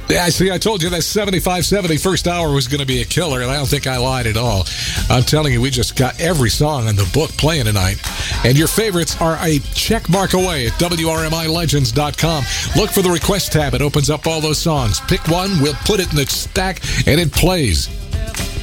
Yeah, see, I told you that 75-70 first hour was going to be a killer, and I don't think I lied at all. I'm telling you, we just got every song in the book playing tonight. And your favorites are a check mark away at WRMILegends.com. Look for the request tab. It opens up all those songs. Pick one, we'll put it in the stack, and it plays.